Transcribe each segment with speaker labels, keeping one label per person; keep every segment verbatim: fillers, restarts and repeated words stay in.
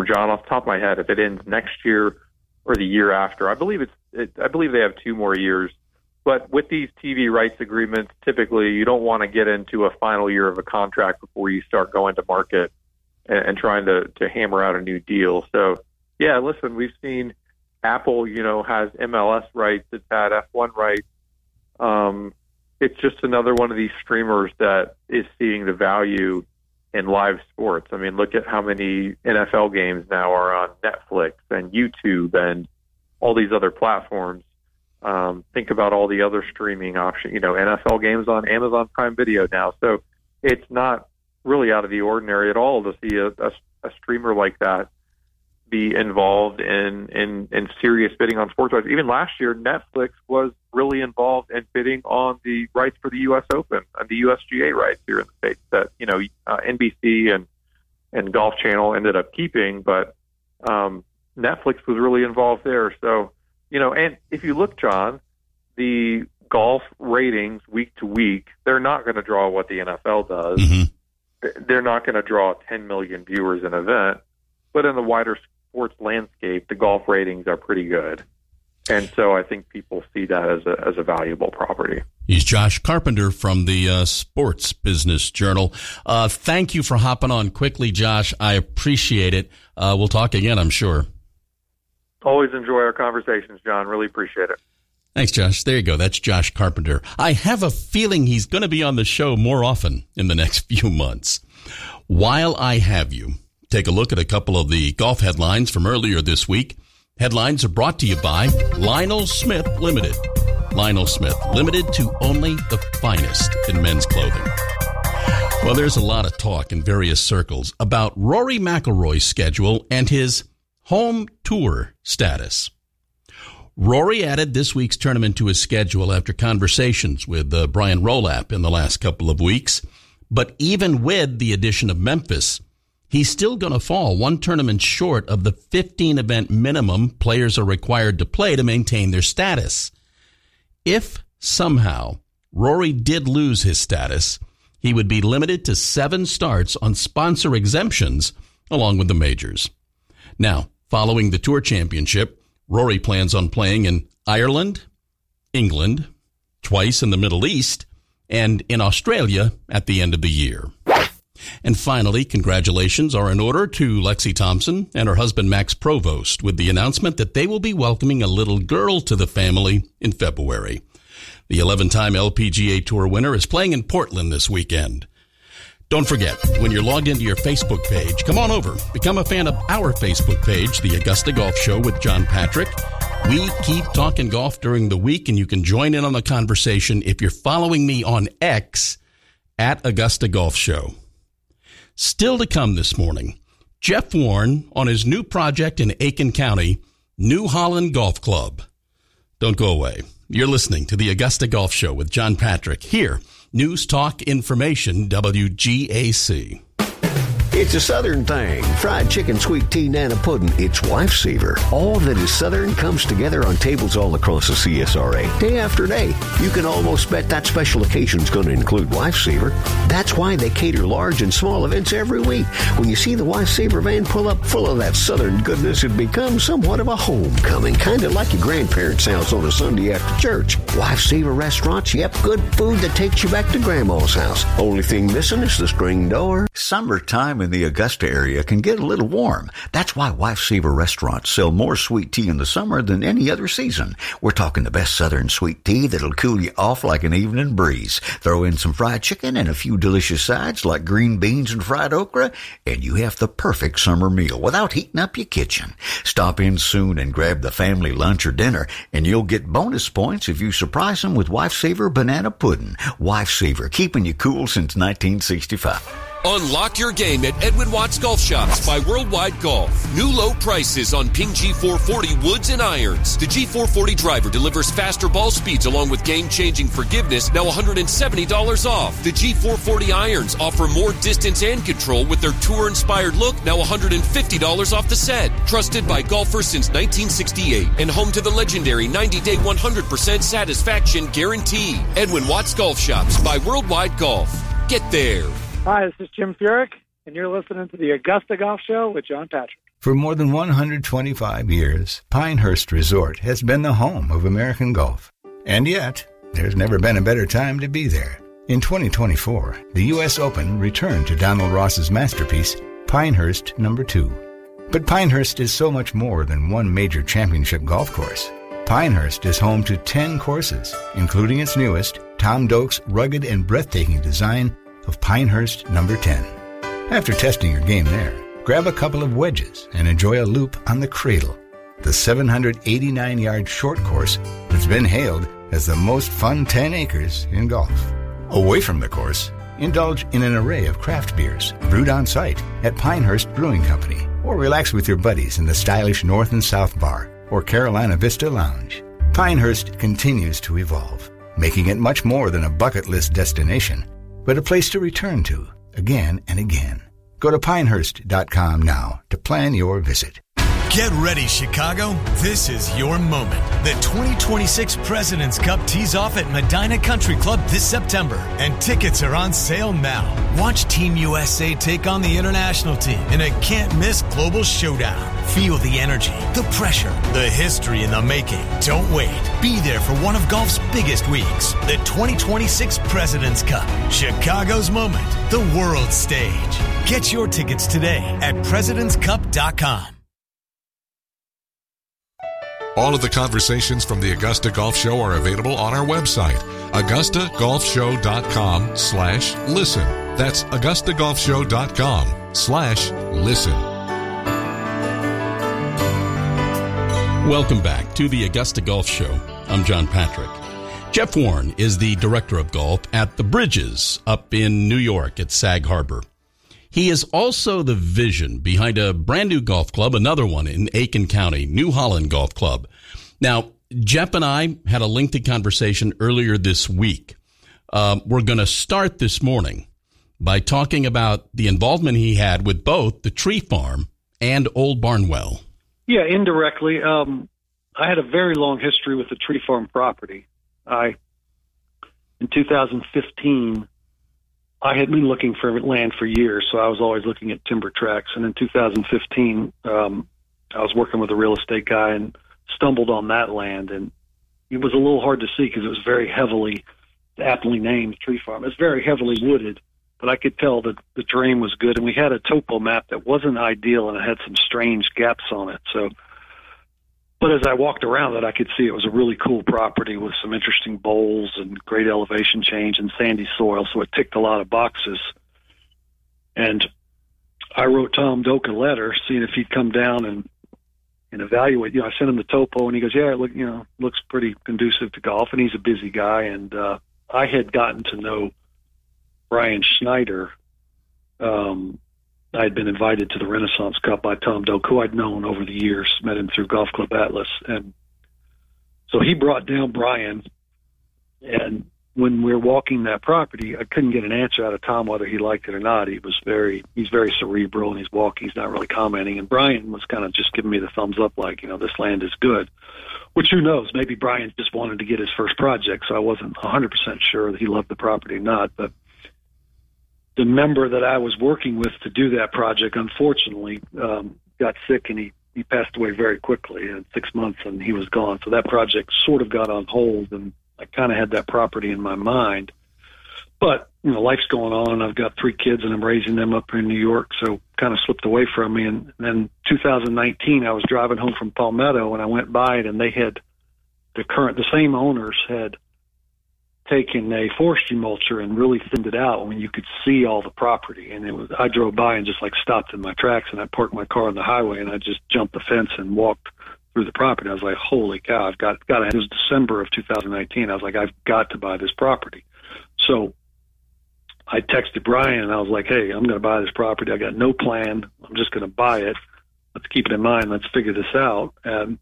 Speaker 1: John, off the top of my head, if it ends next year or the year after. I believe it's. It, I believe they have two more years. But with these T V rights agreements, typically you don't want to get into a final year of a contract before you start going to market and, and trying to, to hammer out a new deal. So, yeah, listen, we've seen Apple, you know, has M L S rights. It's had F one rights. Um, it's just another one of these streamers that is seeing the value in live sports. I mean, look at how many N F L games now are on Netflix and YouTube and all these other platforms. Um, think about all the other streaming options, you know, N F L games on Amazon Prime Video now. So it's not really out of the ordinary at all to see a, a, a streamer like that be involved in, in, in serious bidding on sports rights. Even last year, Netflix was really involved in bidding on the rights for the U S Open and the U S G A rights here in the States that, you know, uh, N B C and, and Golf Channel ended up keeping, but um, Netflix was really involved there. So, you know, and if you look, John, the golf ratings week to week, they're not going to draw what the N F L does. Mm-hmm. They're not going to draw ten million viewers an event, but in the wider sports landscape, the golf ratings are pretty good. And so I think people see that as a, as a valuable property.
Speaker 2: He's Josh Carpenter from the uh, Sports Business Journal. Uh, thank you for hopping on quickly, Josh. I appreciate it. Uh, we'll talk again, I'm sure.
Speaker 1: Always enjoy our conversations, John. Really appreciate it.
Speaker 2: Thanks, Josh. There you go. That's Josh Carpenter. I have a feeling he's going to be on the show more often in the next few months. While I have you, take a look at a couple of the golf headlines from earlier this week. Headlines are brought to you by Lionel Smith Limited. Lionel Smith Limited, to only the finest in men's clothing. Well, there's a lot of talk in various circles about Rory McIlroy's schedule and his home tour status. Rory added this week's tournament to his schedule after conversations with uh, Brian Rolap in the last couple of weeks. But even with the addition of Memphis, he's still going to fall one tournament short of the fifteen event minimum players are required to play to maintain their status. If somehow Rory did lose his status, he would be limited to seven starts on sponsor exemptions along with the majors. Now, following the Tour Championship, Rory plans on playing in Ireland, England, twice in the Middle East, and in Australia at the end of the year. And finally, congratulations are in order to Lexi Thompson and her husband Max Provost with the announcement that they will be welcoming a little girl to the family in February. The eleven-time L P G A Tour winner is playing in Portland this weekend. Don't forget, when you're logged into your Facebook page, come on over. Become a fan of our Facebook page, The Augusta Golf Show with John Patrick. We keep talking golf during the week, and you can join in on the conversation if you're following me on X at Augusta Golf Show. Still to come this morning, Jeff Warren on his new project in Aiken County, New Holland Golf Club. Don't go away. You're listening to The Augusta Golf Show with John Patrick here. News Talk Information, W G A C.
Speaker 3: It's a Southern thing. Fried chicken, sweet tea, nana pudding. It's Lifesaver. All that is Southern comes together on tables all across the C S R A. Day after day. You can almost bet that special occasion's going to include Lifesaver. That's why they cater large and small events every week. When you see the Lifesaver van pull up full of that Southern goodness, it becomes somewhat of a homecoming. Kind of like your grandparents' house on a Sunday after church. Lifesaver restaurants, yep, good food that takes you back to Grandma's house. Only thing missing is the screen door.
Speaker 4: Summertime in the Augusta area can get a little warm. That's why Lifesaver restaurants sell more sweet tea in the summer than any other season. We're talking the best Southern sweet tea that'll cool you off like an evening breeze. Throw in some fried chicken and a few delicious sides like green beans and fried okra, and you have the perfect summer meal without heating up your kitchen. Stop in soon and grab the family lunch or dinner, and you'll get bonus points if you surprise them with Lifesaver banana pudding. Lifesaver, keeping you cool since nineteen sixty-five.
Speaker 5: Unlock your game at Edwin Watts Golf Shops by Worldwide Golf. New low prices on Ping G four forty woods and irons. The G four forty driver delivers faster ball speeds along with game-changing forgiveness, now one hundred seventy dollars off. The G four forty irons offer more distance and control with their tour-inspired look, now one hundred fifty dollars off the set. Trusted by golfers since nineteen sixty-eight and home to the legendary ninety-day one hundred percent satisfaction guarantee. Edwin Watts Golf Shops by Worldwide Golf. Get there.
Speaker 6: Hi, this is Jim Furyk, and you're listening to the Augusta Golf Show with John Patrick. For more than one hundred twenty-five years, Pinehurst Resort has been the home of American golf. And yet, there's never been a better time to be there. In twenty twenty-four, the U S Open returned to Donald Ross's masterpiece, Pinehurst Number two. But Pinehurst is so much more than one major championship golf course. Pinehurst is home to ten courses, including its newest, Tom Doak's rugged and breathtaking design of Pinehurst Number ten. After testing your game there, grab a couple of wedges and enjoy a loop on the Cradle, the seven hundred eighty-nine yard short course that's been hailed as the most fun ten acres in golf. Away from the course, indulge in an array of craft beers brewed on site at Pinehurst Brewing Company, or relax with your buddies in the stylish North and South Bar or Carolina Vista Lounge. Pinehurst continues to evolve, making it much more than a bucket list destination, but a place to return to again and again. Go to pinehurst dot com now to plan your visit.
Speaker 7: Get ready, Chicago. This is your moment. The twenty twenty-six President's Cup tees off at Medina Country Club this September, and tickets are on sale now. Watch Team U S A take on the international team in a can't-miss global showdown. Feel the energy, the pressure, the history in the making. Don't wait. Be there for one of golf's biggest weeks. The twenty twenty-six President's Cup. Chicago's moment. The world stage. Get your tickets today at presidents cup dot com.
Speaker 8: All of the conversations from the Augusta Golf Show are available on our website, augusta golf show dot com slash listen. That's augusta golf show dot com slash listen.
Speaker 2: Welcome back to the Augusta Golf Show. I'm John Patrick. Jeff Warren is the director of golf at the Bridges up in New York at Sag Harbor. He is also the vision behind a brand new golf club, another one in Aiken County, New Holland Golf Club. Now, Jeff and I had a lengthy conversation earlier this week. Uh, we're going to start this morning by talking about the involvement he had with both the Tree Farm and Old Barnwell.
Speaker 9: Yeah, indirectly. Um, I had a very long history with the Tree Farm property. I, in two thousand fifteen, I had been looking for land for years, so I was always looking at timber tracts. And in two thousand fifteen, um, I was working with a real estate guy and stumbled on that land. And it was a little hard to see because it was very heavily, aptly named Tree Farm. It's very heavily wooded, but I could tell that the terrain was good. And we had a topo map that wasn't ideal, and it had some strange gaps on it. So, but as I walked around it, I could see it was a really cool property with some interesting bowls and great elevation change and sandy soil. So it ticked a lot of boxes. And I wrote Tom Doak a letter, seeing if he'd come down and, and evaluate. You know, I sent him the topo, and he goes, "Yeah, it look, you know, looks pretty conducive to golf." And he's a busy guy. And uh, I had gotten to know Brian Schneider. Um, I had been invited to the Renaissance Cup by Tom Doak, who I'd known over the years, met him through Golf Club Atlas. And so he brought down Brian, and when we were walking that property, I couldn't get an answer out of Tom whether he liked it or not. He was very, he's very cerebral in his walking. He's not really commenting. And Brian was kind of just giving me the thumbs up, like, you know, this land is good, which who knows, maybe Brian just wanted to get his first project. So I wasn't one hundred percent sure that he loved the property or not, but the member that I was working with to do that project, unfortunately, um, got sick, and he, he passed away very quickly in six months, and he was gone. So that project sort of got on hold, and I kind of had that property in my mind. But, you know, life's going on. I've got three kids, and I'm raising them up here in New York, so kind of slipped away from me. And then two thousand nineteen, I was driving home from Palmetto, and I went by it, and they had the current, the same owners had taken a forestry mulcher and really thinned it out when you could see all the property. And it was, I drove by and just like stopped in my tracks, and I parked my car on the highway, and I just jumped the fence and walked through the property. I was like, holy cow, I've got, got it. It was December of two thousand nineteen. I was like, I've got to buy this property. So I texted Brian, and I was like, hey, I'm going to buy this property. I got no plan. I'm just going to buy it. Let's keep it in mind. Let's figure this out. And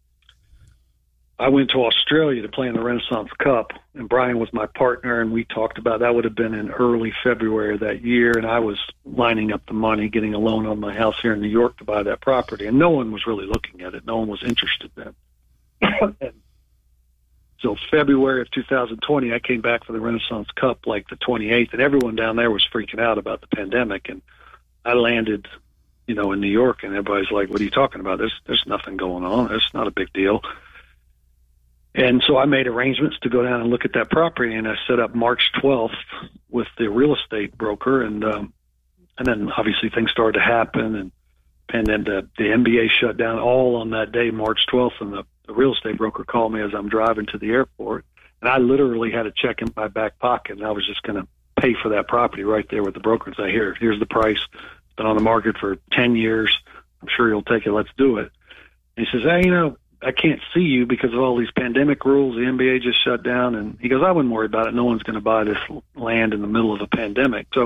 Speaker 9: I went to Australia to play in the Renaissance Cup, and Brian was my partner, and we talked about that. Would have been in early February of that year, and I was lining up the money, getting a loan on my house here in New York to buy that property, and no one was really looking at it. No one was interested then. And so February of two thousand twenty, I came back for the Renaissance Cup like the twenty-eighth, and everyone down there was freaking out about the pandemic, and I landed you know, in New York, and everybody's like, what are you talking about? There's, there's nothing going on. It's not a big deal. And so I made arrangements to go down and look at that property, and I set up March twelfth with the real estate broker. And, um, and then obviously things started to happen, and, and then the, the N B A shut down all on that day, March twelfth. And the, the real estate broker called me as I'm driving to the airport. And I literally had a check in my back pocket, and I was just going to pay for that property right there with the broker and say, here, here's the price. It's been on the market for ten years. I'm sure you'll take it. Let's do it. And he says, hey, you know, I can't see you because of all these pandemic rules. The N B A just shut down. And he goes, I wouldn't worry about it. No one's going to buy this land in the middle of a pandemic. So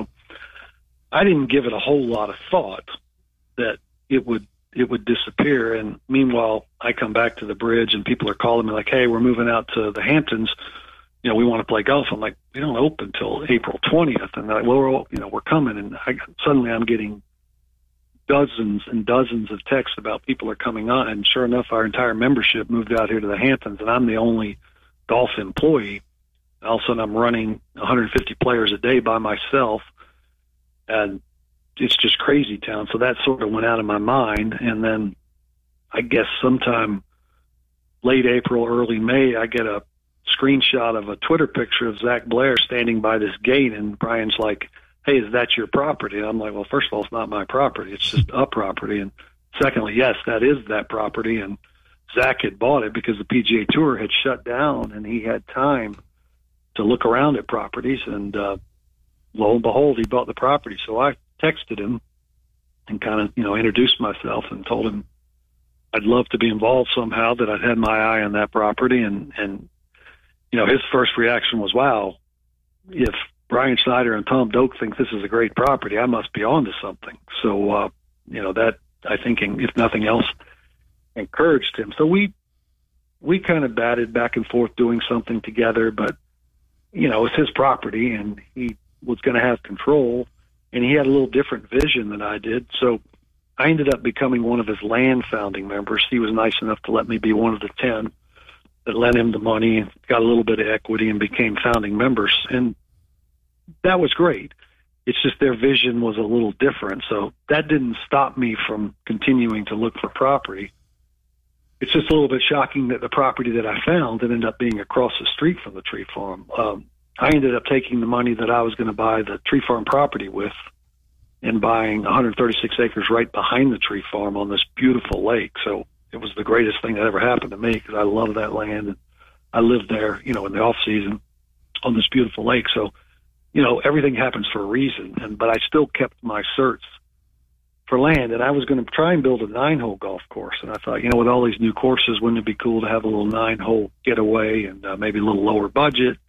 Speaker 9: I didn't give it a whole lot of thought that it would it would disappear. And meanwhile, I come back to the bridge and people are calling me like, hey, we're moving out to the Hamptons. You know, we want to play golf. I'm like, we don't open until April twentieth. And they're like, well, we're all, you know, we're coming. And I, suddenly I'm getting dozens and dozens of texts about people are coming on. And sure enough, our entire membership moved out here to the Hamptons, and I'm the only golf employee. And all of a sudden I'm running one hundred fifty players a day by myself. And it's just crazy town. So that sort of went out of my mind. And then I guess sometime late April, early May, I get a screenshot of a Twitter picture of Zach Blair standing by this gate. And Brian's like, hey, is that your property? And I'm like, well, first of all, it's not my property. It's just a property. And secondly, yes, that is that property. And Zach had bought it because the P G A Tour had shut down and he had time to look around at properties. And uh, lo and behold, he bought the property. So I texted him and kind of, you know, introduced myself and told him I'd love to be involved somehow, that I'd had my eye on that property. And, and you know, his first reaction was, wow, if Brian Schneider and Tom Doak think this is a great property, I must be onto something. So, uh, you know, that, I think, if nothing else, encouraged him. So we, we kind of batted back and forth doing something together, but, you know, it's his property and he was going to have control, and he had a little different vision than I did. So I ended up becoming one of his land founding members. He was nice enough to let me be one of the ten that lent him the money and got a little bit of equity and became founding members. And that was great. It's just their vision was a little different. So that didn't stop me from continuing to look for property. It's just a little bit shocking that the property that I found ended up being across the street from the tree farm. Um, I ended up taking the money that I was going to buy the tree farm property with and buying one hundred thirty-six acres right behind the tree farm on this beautiful lake. So it was the greatest thing that ever happened to me because I love that land. And I lived there, you know, in the off season on this beautiful lake. So, you know, everything happens for a reason. And, but I still kept my search for land, and I was going to try and build a nine hole golf course. And I thought, you know, with all these new courses, wouldn't it be cool to have a little nine hole getaway and uh, maybe a little lower budget?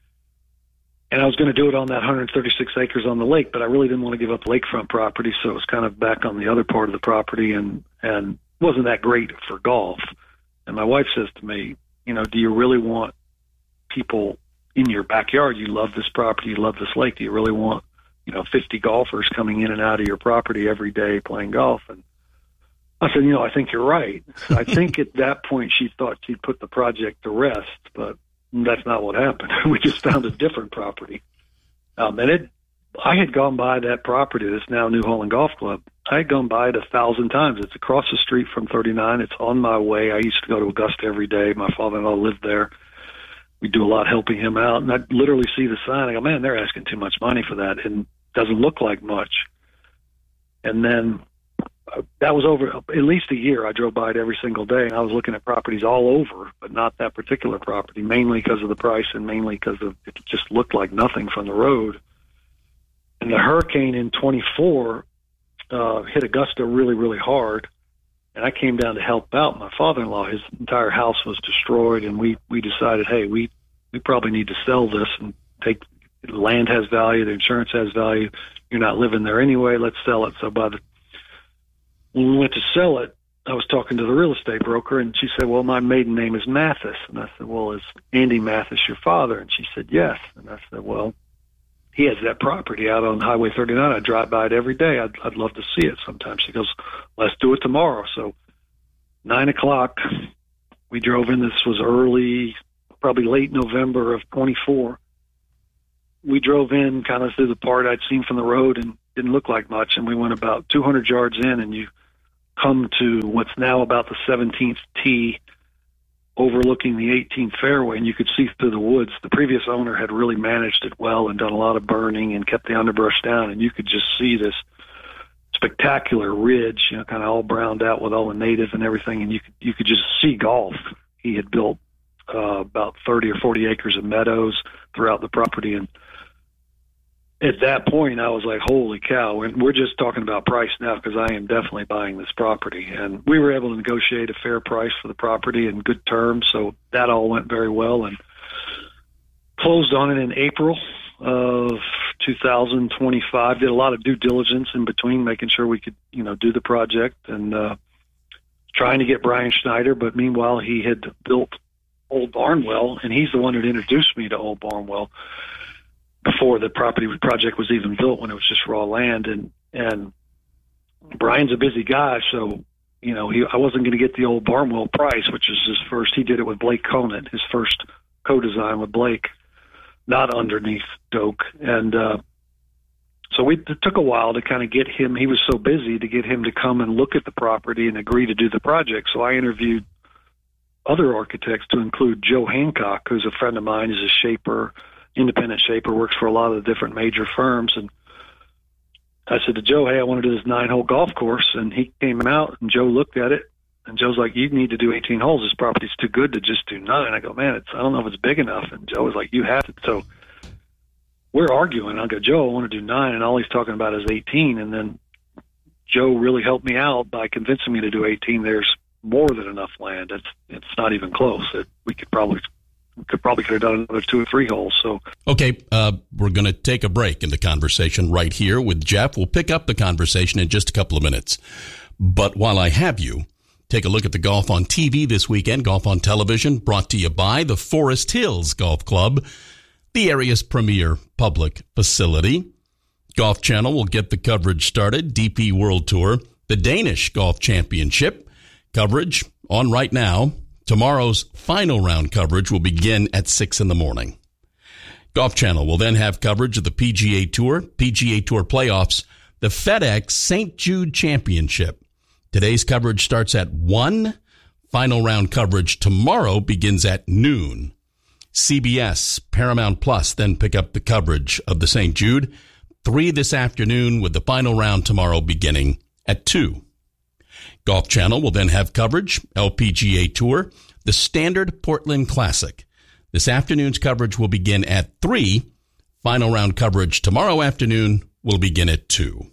Speaker 9: And I was going to do it on that one hundred thirty-six acres on the lake, but I really didn't want to give up lakefront property. So it was kind of back on the other part of the property, and, and wasn't that great for golf. And my wife says to me, you know, do you really want people in your backyard? You love this property, you love this lake. Do you really want, you know, fifty golfers coming in and out of your property every day playing golf? And I said, you know, I think you're right. I think at that point she thought she'd put the project to rest, but that's not what happened. We just found a different property. Um, and it, I had gone by that property that's now New Holland Golf Club. I had gone by it a thousand times. It's across the street from thirty-nine. It's on my way. I used to go to Augusta every day. My father-in-law lived there. We do a lot helping him out. And I literally see the sign. I go, man, they're asking too much money for that. And it doesn't look like much. And then uh, that was over at least a year. I drove by it every single day, and I was looking at properties all over, but not that particular property, mainly because of the price and mainly because of it just looked like nothing from the road. And the hurricane in twenty-four uh, hit Augusta really, really hard. And I came down to help out my father-in-law. His entire house was destroyed, and we, we decided, hey, we, we probably need to sell this and take the land has value, the insurance has value. You're not living there anyway. Let's sell it. So by the when we went to sell it, I was talking to the real estate broker, and she said, well, my maiden name is Mathis. And I said, well, is Andy Mathis your father? And she said, yes. And I said, well, he has that property out on Highway thirty-nine. I drive by it every day. I'd, I'd love to see it sometime. She goes, let's do it tomorrow. So nine o'clock, we drove in. This was early, probably late November of twenty-four. We drove in kind of through the part I'd seen from the road, and didn't look like much, and we went about two hundred yards in, and you come to what's now about the seventeenth tee, overlooking the eighteenth fairway, and you could see through the woods. The previous owner had really managed it well and done a lot of burning and kept the underbrush down, and you could just see this spectacular ridge, you know, kind of all browned out with all the natives and everything, and you could you could just see golf. He had built uh, about thirty or forty acres of meadows throughout the property, and at that point, I was like, holy cow. And we're just talking about price now because I am definitely buying this property. And we were able to negotiate a fair price for the property and good terms, so that all went very well. And closed on it in April of two thousand twenty-five. Did a lot of due diligence in between, making sure we could, you know, do the project and uh, trying to get Brian Schneider. But meanwhile, he had built Old Barnwell, and he's the one that introduced me to Old Barnwell before the property project was even built, when it was just raw land. And, and Brian's a busy guy, so, you know, he, I wasn't going to get the Old Barnwell price, which is his first. He did it with Blake Conant, his first co-design with Blake, not underneath Doak. And uh, so we, it took a while to kind of get him. He was so busy to get him to come and look at the property and agree to do the project. So I interviewed other architects, to include Joe Hancock, who's a friend of mine. He's a shaper, independent shaper, works for a lot of the different major firms. And I said to Joe, hey, I want to do this nine-hole golf course. And he came out, and Joe looked at it, and Joe's like, you need to do eighteen holes. This property's too good to just do nine. I go, man, it's I don't know if it's big enough. And Joe was like, you have it. So we're arguing. I go, Joe, I want to do nine, and all he's talking about is eighteen. And then Joe really helped me out by convincing me to do eighteen. There's more than enough land. It's it's not even close. It, we could probably we could probably could have done another two or three holes. So
Speaker 2: okay, uh, we're going to take a break in the conversation right here with Jeff. We'll pick up the conversation in just a couple of minutes. But while I have you, take a look at the golf on T V this weekend. Golf on Television, brought to you by the Forest Hills Golf Club, the area's premier public facility. Golf Channel will get the coverage started. D P World Tour, the Danish Golf Championship coverage on right now. Tomorrow's final round coverage will begin at six in the morning. Golf Channel will then have coverage of the P G A Tour, P G A Tour playoffs, the FedEx Saint Jude Championship. Today's coverage starts at one. Final round coverage tomorrow begins at noon. C B S, Paramount Plus then pick up the coverage of the Saint Jude. Three this afternoon, with the final round tomorrow beginning at two. Golf Channel will then have coverage, L P G A Tour, the Standard Portland Classic. This afternoon's coverage will begin at three. Final round coverage tomorrow afternoon will begin at two.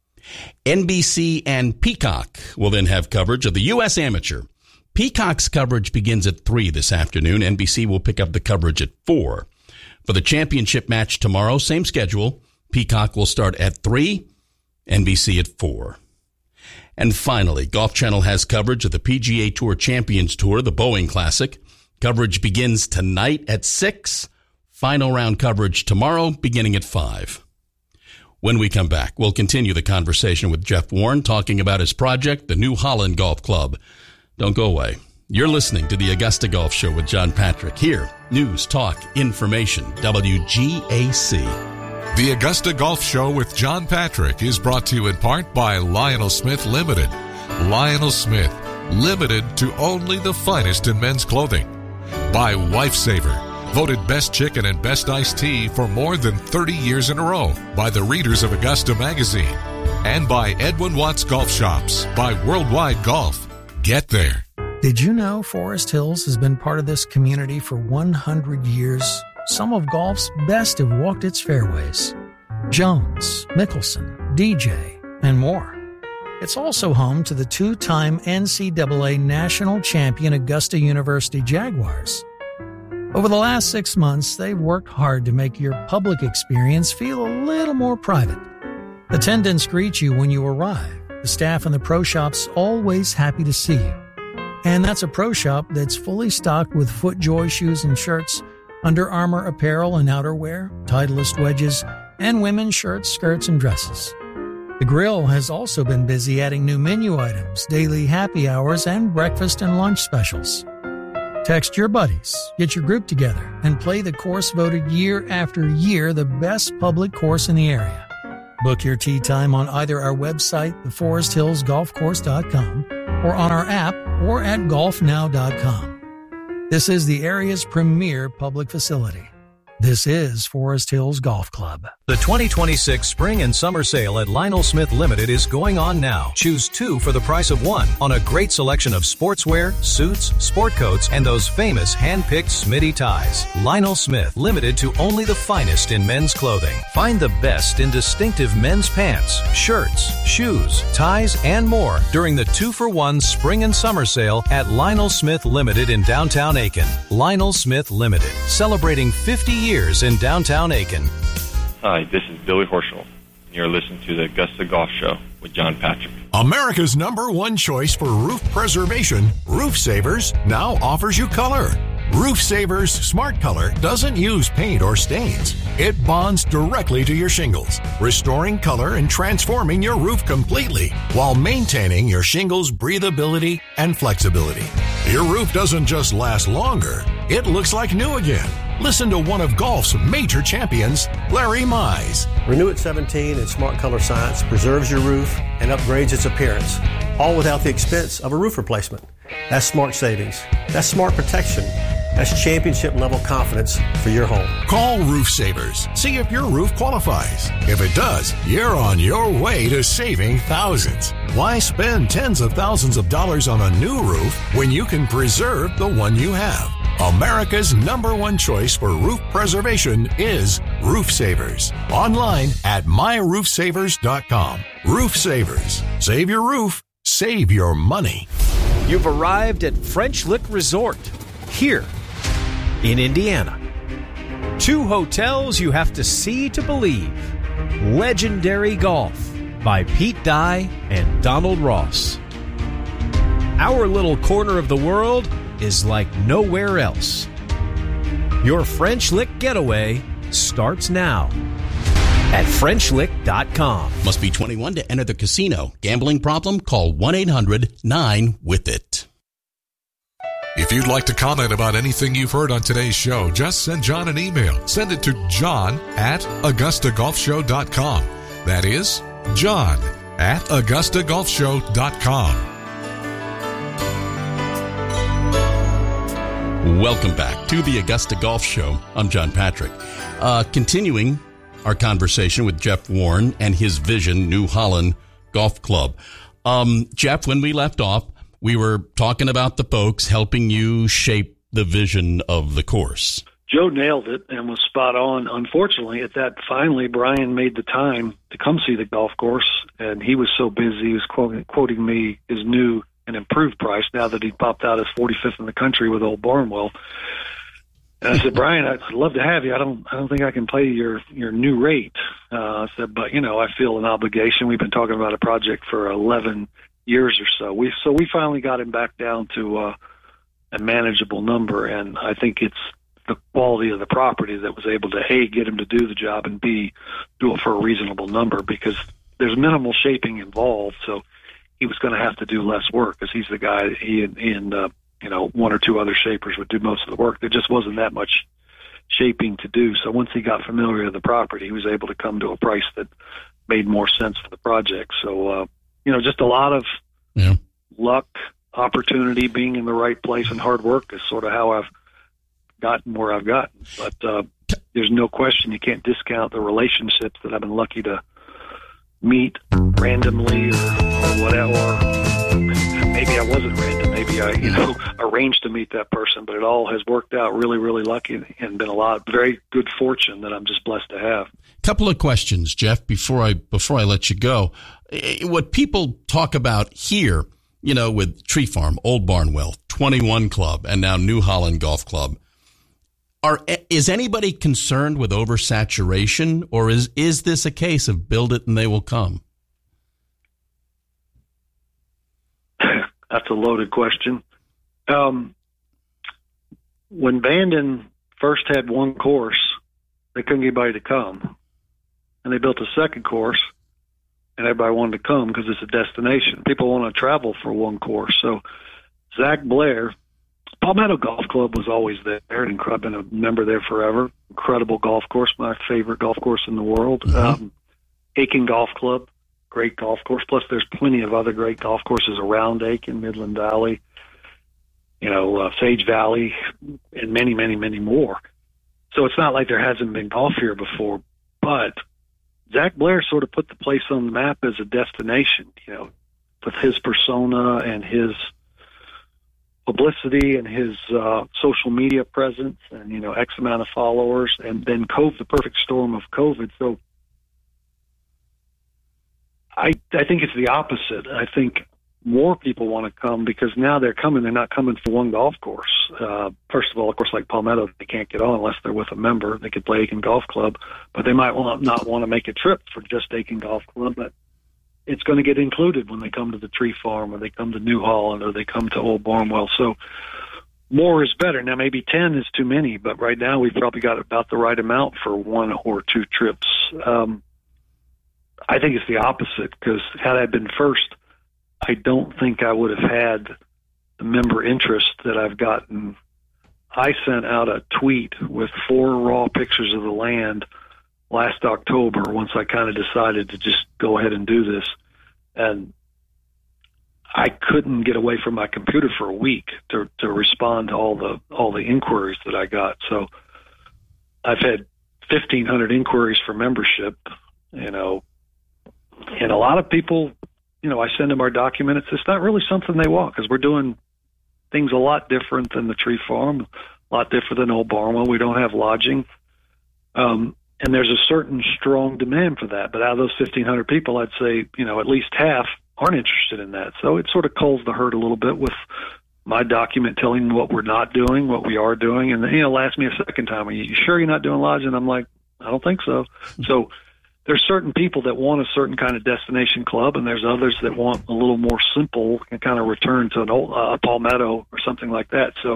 Speaker 2: N B C and Peacock will then have coverage of the U S Amateur. Peacock's coverage begins at three this afternoon. N B C will pick up the coverage at four. For the championship match tomorrow, same schedule. Peacock will start at three, N B C at four. And finally, Golf Channel has coverage of the P G A Tour Champions Tour, the Boeing Classic. Coverage begins tonight at six. Final round coverage tomorrow beginning at five. When we come back, we'll continue the conversation with Jeff Warren, talking about his project, the New Holland Golf Club. Don't go away. You're listening to the Augusta Golf Show with John Patrick. Here, news, talk, information, W G A C.
Speaker 8: The Augusta Golf Show with John Patrick is brought to you in part by Lionel Smith Limited. Lionel Smith, limited to only the finest in men's clothing. By Lifesaver, voted best chicken and best iced tea for more than thirty years in a row by the readers of Augusta Magazine. And by Edwin Watts Golf Shops, by Worldwide Golf. Get there.
Speaker 10: Did you know Forest Hills has been part of this community for one hundred years? Some of golf's best have walked its fairways. Jones, Mickelson, D J, and more. It's also home to the two-time N C double A national champion Augusta University Jaguars. Over the last six months, they've worked hard to make your public experience feel a little more private. Attendants greet you when you arrive. The staff in the pro shop's always happy to see you. And that's a pro shop that's fully stocked with FootJoy shoes and shirts, Under Armour apparel and outerwear, Titleist wedges, and women's shirts, skirts, and dresses. The grill has also been busy adding new menu items, daily happy hours, and breakfast and lunch specials. Text your buddies, get your group together, and play the course voted year after year the best public course in the area. Book your tee time on either our website, the forest hills golf course dot com, or on our app, or at golf now dot com. This is the area's premier public facility. This is Forest Hills Golf Club.
Speaker 11: The twenty twenty-six Spring and Summer Sale at Lionel Smith Limited is going on now. Choose two for the price of one on a great selection of sportswear, suits, sport coats, and those famous hand-picked Smitty ties. Lionel Smith, limited to only the finest in men's clothing. Find the best in distinctive men's pants, shirts, shoes, ties, and more during the two-for-one Spring and Summer Sale at Lionel Smith Limited in downtown Aiken. Lionel Smith Limited, celebrating fifty years in downtown Aiken.
Speaker 12: Hi, this is Billy Horschel, and you're listening to the Augusta Golf Show with John Patrick.
Speaker 13: America's number one choice for roof preservation, Roof Savers, now offers you color. Roof Savers Smart Color doesn't use paint or stains. It bonds directly to your shingles, restoring color and transforming your roof completely while maintaining your shingles' breathability and flexibility. Your roof doesn't just last longer, it looks like new again. Listen to one of golf's major champions, Larry Mize.
Speaker 14: Renew It seventeen and Smart Color Science preserves your roof and upgrades its appearance, all without the expense of a roof replacement. That's smart savings. That's smart protection. That's championship-level confidence for your home.
Speaker 13: Call Roof Savers. See if your roof qualifies. If it does, you're on your way to saving thousands. Why spend tens of thousands of dollars on a new roof when you can preserve the one you have? America's number one choice for roof preservation is Roof Savers. Online at my roof savers dot com. Roof Savers. Save your roof. Save your money.
Speaker 15: You've arrived at French Lick Resort, here in Indiana. Two hotels you have to see to believe. Legendary Golf by Pete Dye and Donald Ross. Our little corner of the world is like nowhere else. Your French Lick getaway starts now at French Lick dot com.
Speaker 2: Must be twenty-one to enter the casino. Gambling problem? Call one eight hundred nine with it.
Speaker 8: If you'd like to comment about anything you've heard on today's show, just send John an email. Send it to John at Augusta Golf Show dot com. That is John at Augusta Golf Show dot com.
Speaker 2: Welcome back to the Augusta Golf Show. I'm John Patrick. Uh, continuing our conversation with Jeff Warren and his Vision New Holland Golf Club. Um, Jeff, when we left off, we were talking about the folks helping you shape the vision of the course.
Speaker 9: Joe nailed it and was spot on. Unfortunately, at that, finally, Brian made the time to come see the golf course, and he was so busy. He was quoting, quoting me his new and improved price now that he popped out as forty-fifth in the country with Old Barnwell. And I said, Brian, I'd love to have you. I don't, I don't think I can pay your, your new rate. Uh, I said, but you know, I feel an obligation. We've been talking about a project for eleven years or so. We, so we finally got him back down to uh, a manageable number. And I think it's the quality of the property that was able to, A, get him to do the job, and B, do it for a reasonable number, because there's minimal shaping involved. So he was going to have to do less work, because he's the guy, he and, and uh, you know, one or two other shapers would do most of the work. There just wasn't that much shaping to do. So once he got familiar with the property, he was able to come to a price that made more sense for the project. So, uh, you know, just a lot of
Speaker 2: yeah.
Speaker 9: luck, opportunity, being in the right place, and hard work is sort of how I've gotten where I've gotten. But uh, there's no question you can't discount the relationships that I've been lucky to meet randomly, or, or whatever. Or maybe I wasn't random. Maybe I, you know, arranged to meet that person. But it all has worked out really, really lucky, and been a lot, very good fortune that I'm just blessed to have.
Speaker 2: Couple of questions, Jeff, before I before I let you go. What people talk about here, you know, with Tree Farm, Old Barnwell, twenty-one Club, and now New Holland Golf Club. Are, is anybody concerned with oversaturation, or is, is this a case of build it and they will come?
Speaker 9: That's a loaded question. Um, when Bandon first had one course, they couldn't get anybody to come. And they built a second course, and everybody wanted to come because it's a destination. People want to travel for one course. So Zach Blair, Palmetto Golf Club was always there, and I've been a member there forever. Incredible golf course, my favorite golf course in the world. Mm-hmm. Um, Aiken Golf Club, great golf course. Plus, there's plenty of other great golf courses around Aiken, Midland Valley, you know, uh, Sage Valley, and many, many, many more. So it's not like there hasn't been golf here before, but Zach Blair sort of put the place on the map as a destination, you know, with his persona and his publicity and his uh, social media presence and, you know, X amount of followers, and then COVID, the perfect storm of COVID. So I, I think it's the opposite. I think more people want to come because now they're coming. They're not coming for one golf course. Uh, first of all, of course, like Palmetto, they can't get on unless they're with a member. They could play Aiken Golf Club, but they might want, not want to make a trip for just Aiken Golf Club. But it's going to get included when they come to the Tree Farm or they come to New Holland or they come to Old Barnwell. So more is better. Now, maybe ten is too many, but right now we've probably got about the right amount for one or two trips. Um, I think it's the opposite because had I been first, I don't think I would have had the member interest that I've gotten. I sent out a tweet with four raw pictures of the land last October once I kind of decided to just go ahead and do this. And I couldn't get away from my computer for a week to, to respond to all the all the inquiries that I got. So I've had fifteen hundred inquiries for membership, you know, and a lot of people, you know, I send them our document. It's just not really something they want because we're doing things a lot different than the Tree Farm, a lot different than Old Barnwell. We don't have lodging. Um, and there's a certain strong demand for that. But out of those fifteen hundred people, I'd say, you know, at least half aren't interested in that. So it sort of culls the herd a little bit with my document telling them what we're not doing, what we are doing. And then, you know, ask me a second time, are you sure you're not doing lodging? I'm like, I don't think so. So there's certain people that want a certain kind of destination club, and there's others that want a little more simple and kind of return to an old uh, Palmetto or something like that. So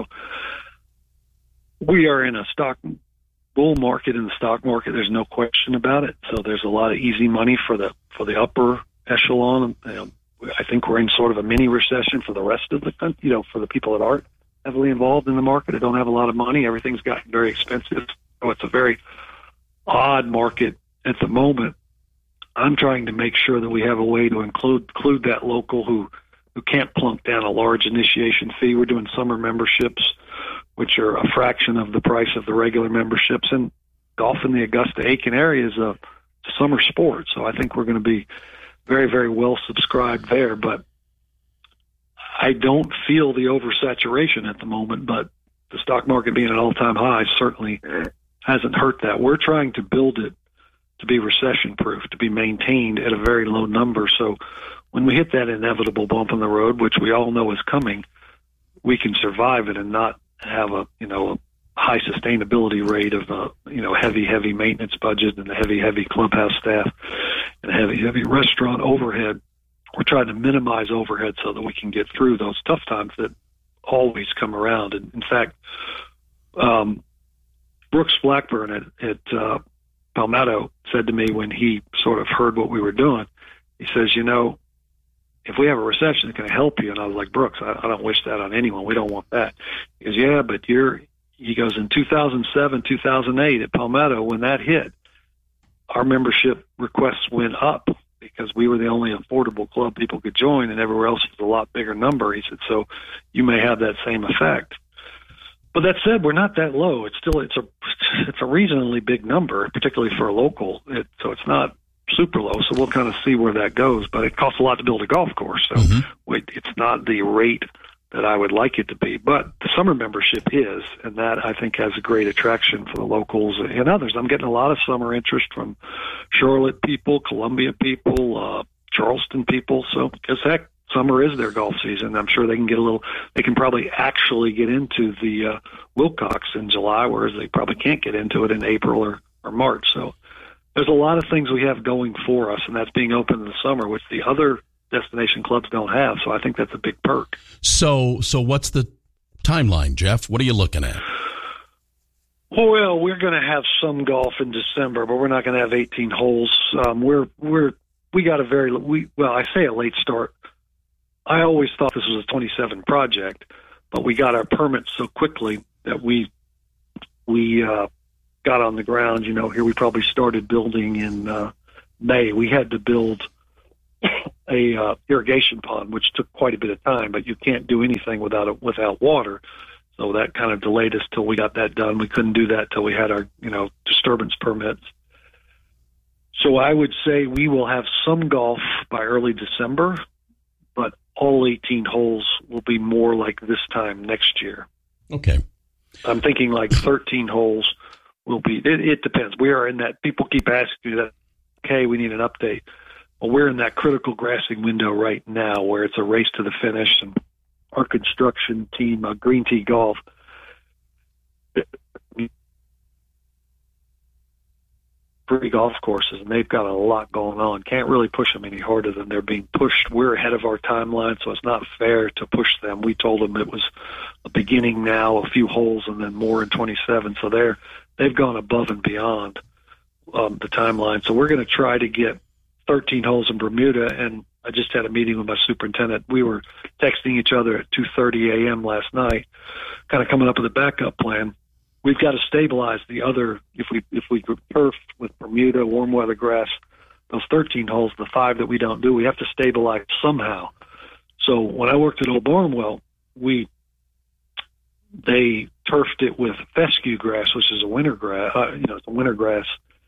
Speaker 9: we are in a stock bull market in the stock market. There's no question about it. So there's a lot of easy money for the for the upper echelon. You know, I think we're in sort of a mini recession for the rest of the country. You know, for the people that aren't heavily involved in the market, that don't have a lot of money. Everything's gotten very expensive. So it's a very odd market. At the moment, I'm trying to make sure that we have a way to include include that local who, who can't plunk down a large initiation fee. We're doing summer memberships, which are a fraction of the price of the regular memberships. And golf in the Augusta-Aiken area is a, a summer sport, so I think we're going to be very, very well subscribed there. But I don't feel the oversaturation at the moment, but the stock market being at all-time highs certainly hasn't hurt that. We're trying to build it to be recession-proof, to be maintained at a very low number. So when we hit that inevitable bump in the road, which we all know is coming, we can survive it and not have a, you know, a high sustainability rate of a, you know, heavy, heavy maintenance budget and a heavy, heavy clubhouse staff and heavy, heavy restaurant overhead. We're trying to minimize overhead so that we can get through those tough times that always come around. And in fact, um, Brooks Blackburn at, at uh, Palmetto said to me when he sort of heard what we were doing, he says, you know, if we have a recession, it's going to help you. And I was like, Brooks, I, I don't wish that on anyone. We don't want that. He goes, yeah, but you're, he goes, in two thousand seven, two thousand eight at Palmetto, when that hit, our membership requests went up because we were the only affordable club people could join and everywhere else was a lot bigger number. He said, so you may have that same effect. But that said, we're not that low. It's still, it's a, it's a reasonably big number, particularly for a local. It, so it's not super low. So we'll kind of see where that goes, but it costs a lot to build a golf course. So mm-hmm. wait, it's not the rate that I would like it to be, but the summer membership is, and that I think has a great attraction for the locals and others. I'm getting a lot of summer interest from Charlotte people, Columbia people, uh, Charleston people. So because heck, summer is their golf season. I'm sure they can get a little, they can probably actually get into the uh, Wilcox in July, whereas they probably can't get into it in April or, or March. So there's a lot of things we have going for us, and that's being open in the summer, which the other destination clubs don't have. So I think that's a big perk.
Speaker 2: So, so what's the timeline, Jeff? What are you looking at?
Speaker 9: Well, we're going to have some golf in December, but we're not going to have eighteen holes. Um, we're, we're, we got a very, we, well, I say a late start. I always thought this was a twenty-seven project, but we got our permits so quickly that we we uh, got on the ground. You know, here we probably started building in uh, May, we had to build a uh, irrigation pond, which took quite a bit of time, but you can't do anything without it, without water. So that kind of delayed us till we got that done. We couldn't do that till we had our, you know, disturbance permits. So I would say we will have some golf by early December, but all eighteen holes will be more like this time next year.
Speaker 2: Okay.
Speaker 9: I'm thinking like thirteen holes will be, it, it depends. We are in that, people keep asking you that, okay, we need an update. Well, we're in that critical grassing window right now where it's a race to the finish, and our construction team, uh, Green Tee Golf, three golf courses, and they've got a lot going on. Can't really push them any harder than they're being pushed. We're ahead of our timeline, so it's not fair to push them. We told them it was a beginning now, a few holes, and then more in twenty-seven. So they're they've gone above and beyond um, the timeline. So we're going to try to get thirteen holes in Bermuda, and I just had a meeting with my superintendent. We were texting each other at two thirty a.m. last night, kind of coming up with a backup plan. We've got to stabilize the other, if we if we turf with Bermuda, warm weather grass, those thirteen holes, the five that we don't do, we have to stabilize somehow. So when I worked at Old Barnwell, we they turfed it with fescue grass, which is a winter grass, uh, you know, it's a winter grass,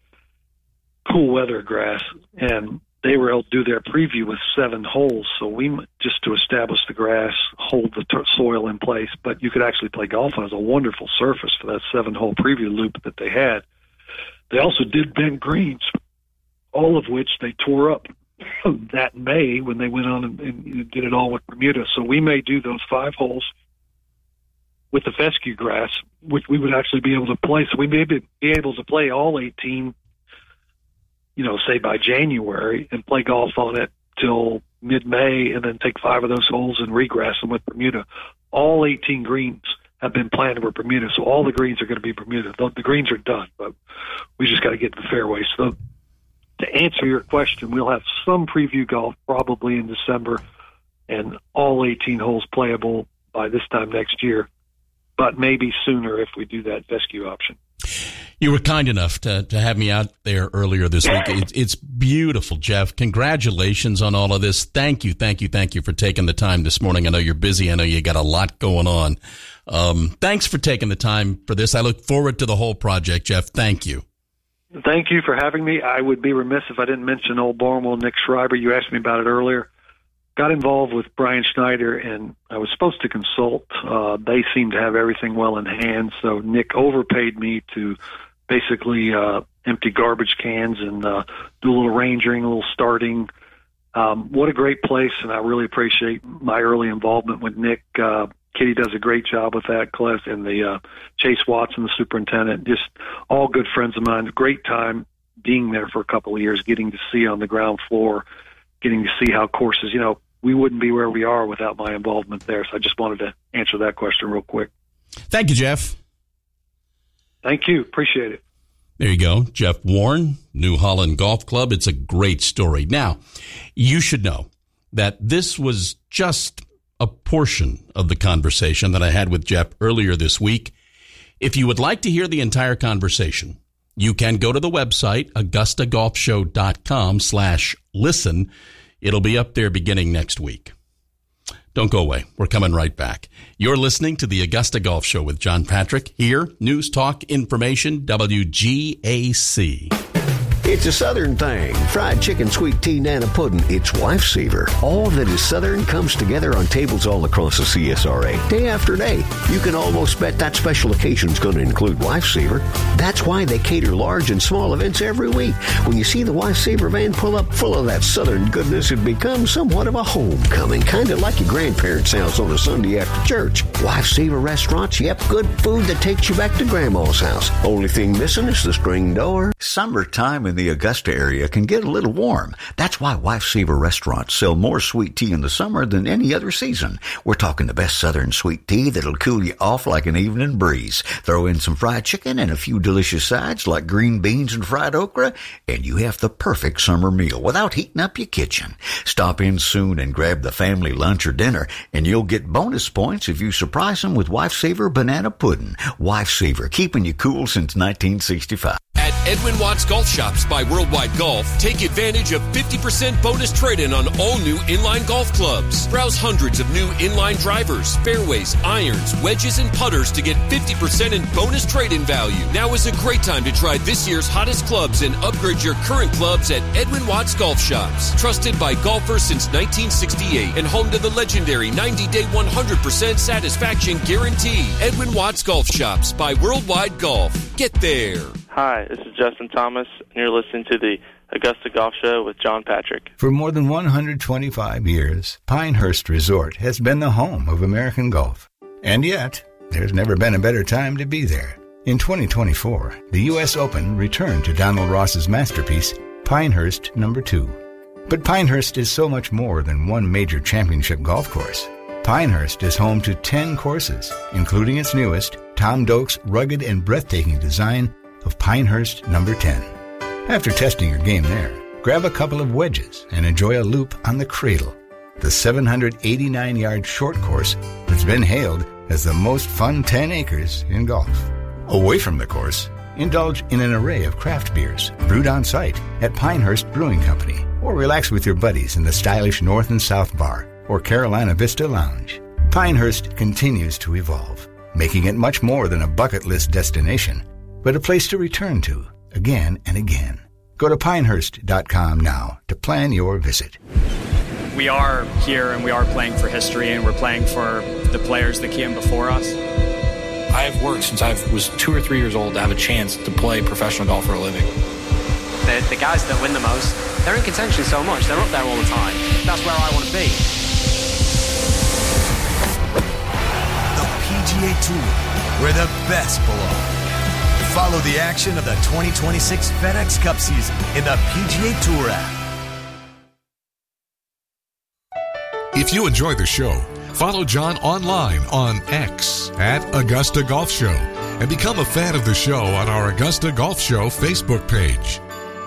Speaker 9: cool weather grass, and they were able to do their preview with seven holes. So we, just to establish the grass, hold the t- soil in place, but you could actually play golf on. It was a wonderful surface for that seven-hole preview loop that they had. They also did bent greens, all of which they tore up that May when they went on and, and did it all with Bermuda. So we may do those five holes with the fescue grass, which we would actually be able to play. So we may be able to play all eighteen, you know, say by January, and play golf on it till mid-May, and then take five of those holes and regrass them with Bermuda. All eighteen greens have been planned with Bermuda, so all the greens are going to be Bermuda. The, the greens are done, but we just got to get to the fairway. So to answer your question, we'll have some preview golf probably in December, and all eighteen holes playable by this time next year, but maybe sooner if we do that fescue option.
Speaker 2: You were kind enough to, to have me out there earlier this week. It, it's beautiful, Jeff. Congratulations on all of this. Thank you, thank you, thank you for taking the time this morning. I know you're busy. I know you got a lot going on. Um, thanks for taking the time for this. I look forward to the whole project, Jeff. Thank you.
Speaker 9: Thank you for having me. I would be remiss if I didn't mention Old Barnwell, Nick Schreiber. You asked me about it earlier. Got involved with Brian Schneider, and I was supposed to consult. Uh, they seem to have everything well in hand, so Nick overpaid me to basically uh, empty garbage cans and uh, do a little rangering, a little starting. Um, what a great place, and I really appreciate my early involvement with Nick. Uh, Kitty does a great job with that, Cliff, and the uh, Chase Watson, the superintendent, just all good friends of mine. Great time being there for a couple of years, getting to see on the ground floor, getting to see how courses, you know, we wouldn't be where we are without my involvement there. So I just wanted to answer that question real quick.
Speaker 2: Thank you, Jeff.
Speaker 9: Thank you. Appreciate it.
Speaker 2: There you go. Jeff Warren, New Holland Golf Club. It's a great story. Now, you should know that this was just a portion of the conversation that I had with Jeff earlier this week. If you would like to hear the entire conversation, you can go to the website, augusta golf show dot com slash listen. It'll be up there beginning next week. Don't go away. We're coming right back. You're listening to the Augusta Golf Show with John Patrick. Here, News Talk Information, W G A C.
Speaker 3: It's a Southern thing. Fried chicken, sweet tea, nana pudding. It's Wife Saver. All that is Southern comes together on tables all across the C S R A. Day after day, you can almost bet that special occasion's going to include Wife Saver. That's why they cater large and small events every week. When you see the Wife Saver van pull up full of that Southern goodness, it becomes somewhat of a homecoming, kind of like your grandparents' house on a Sunday after church. Wife Saver restaurants, yep, good food that takes you back to Grandma's house. Only thing missing is the screen door.
Speaker 4: Summertime in the Augusta area can get a little warm. That's why Wife Saver restaurants sell more sweet tea in the summer than any other season. We're talking the best Southern sweet tea that'll cool you off like an evening breeze. Throw in some fried chicken and a few delicious sides like green beans and fried okra, and you have the perfect summer meal without heating up your kitchen. Stop in soon and grab the family lunch or dinner, and you'll get bonus points if you surprise them with Wife Saver banana pudding. Wife Saver, keeping you cool since nineteen sixty-five.
Speaker 5: At Edwin Watts Golf Shops by Worldwide Golf, take advantage of fifty percent bonus trade-in on all new inline golf clubs. Browse hundreds of new inline drivers, fairways, irons, wedges, and putters to get fifty percent in bonus trade-in value. Now is a great time to try this year's hottest clubs and upgrade your current clubs at Edwin Watts Golf Shops. Trusted by golfers since nineteen sixty-eight and home to the legendary ninety-day one hundred percent satisfaction guarantee. Edwin Watts Golf Shops by Worldwide Golf. Get there.
Speaker 16: Hi, this is Justin Thomas, and you're listening to the Augusta Golf Show with John Patrick.
Speaker 6: For more than one hundred twenty-five years, Pinehurst Resort has been the home of American golf. And yet, there's never been a better time to be there. In twenty twenty-four, the U S Open returned to Donald Ross's masterpiece, Pinehurst Number Two. But Pinehurst is so much more than one major championship golf course. Pinehurst is home to ten courses, including its newest, Tom Doak's rugged and breathtaking design of Pinehurst Number ten. After testing your game there, grab a couple of wedges and enjoy a loop on the Cradle, the seven hundred eighty-nine yard short course that's been hailed as the most fun ten acres in golf. Away from the course, indulge in an array of craft beers brewed on site at Pinehurst Brewing Company, or relax with your buddies in the stylish North and South Bar or Carolina Vista Lounge. Pinehurst continues to evolve, making it much more than a bucket list destination, but a place to return to again and again. Go to pinehurst dot com now to plan your visit.
Speaker 17: We are here and we are playing for history, and we're playing for the players that came before us.
Speaker 18: I've worked since I was two or three years old to have a chance to play professional golf for a living.
Speaker 19: The, the guys that win the most, they're in contention so much. They're up there all the time. That's where I want to be.
Speaker 7: The P G A Tour, where the best belong. Follow the action of the twenty twenty-six FedEx Cup season in the P G A Tour app.
Speaker 8: If you enjoy the show, follow John online on X at Augusta Golf Show and become a fan of the show on our Augusta Golf Show Facebook page.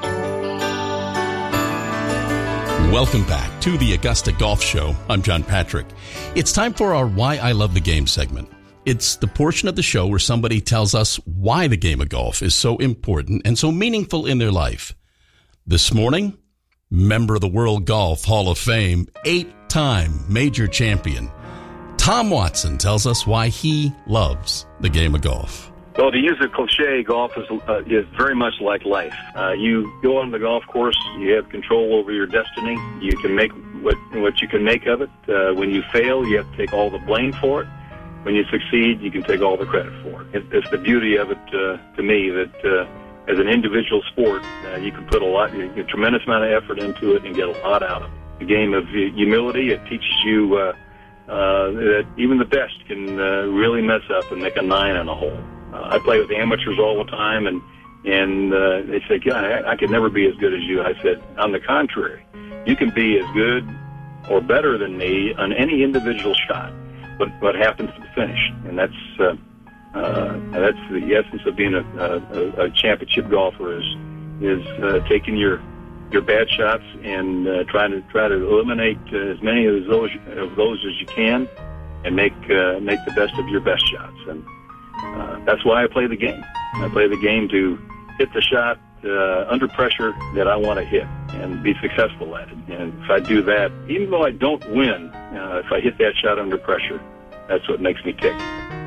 Speaker 2: Welcome back to the Augusta Golf Show. I'm John Patrick. It's time for our Why I Love the Game segment. It's the portion of the show where somebody tells us why the game of golf is so important and so meaningful in their life. This morning, member of the World Golf Hall of Fame, eight-time major champion, Tom Watson tells us why he loves the game of golf.
Speaker 20: Well, to use a cliche, golf is uh, is very much like life. Uh, you go on the golf course, you have control over your destiny. You can make what what you can make of it. Uh, when you fail, you have to take all the blame for it. When you succeed, you can take all the credit for it. it it's the beauty of it, uh, to me, that uh, as an individual sport, uh, you can put a lot, a tremendous amount of effort into it and get a lot out of it. The game of humility, it teaches you uh, uh, that even the best can uh, really mess up and make a nine in a hole. Uh, I play with amateurs all the time, and and uh, they say, God, I, I could never be as good as you. I said, on the contrary, you can be as good or better than me on any individual shot. But what happens to the finish, and that's uh, uh, that's the essence of being a, a, a championship golfer is is uh, taking your your bad shots and uh, trying to try to eliminate uh, as many of those of those as you can, and make uh, make the best of your best shots. And uh, that's why I play the game. I play the game to hit the shot uh, under pressure that I want to hit and be successful at it. And if I do that, even though I don't win, uh, if I hit that shot under pressure, that's what makes me tick.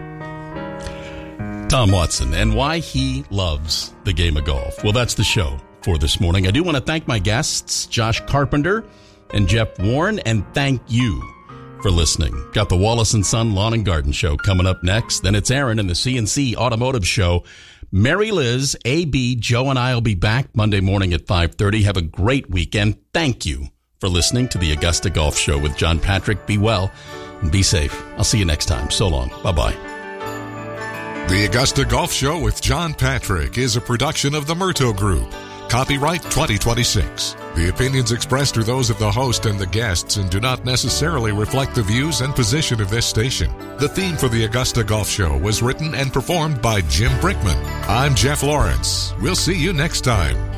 Speaker 2: Tom Watson, and why he loves the game of golf. Well, that's the show for this morning. I do want to thank my guests, Josh Carpenter and Jeff Warren, and thank you for listening. Got the Wallace and Son Lawn and Garden Show coming up next. Then it's Aaron and the C N C Automotive Show. Mary Liz, A B, Joe, and I will be back Monday morning at five thirty. Have a great weekend. Thank you for listening to the Augusta Golf Show with John Patrick. Be well and be safe. I'll see you next time. So long. Bye-bye.
Speaker 8: The Augusta Golf Show with John Patrick is a production of the Murto Group. Copyright twenty twenty-six. The opinions expressed are those of the host and the guests and do not necessarily reflect the views and position of this station. The theme for the Augusta Golf Show was written and performed by Jim Brickman. I'm Jeff Lawrence. We'll see you next time.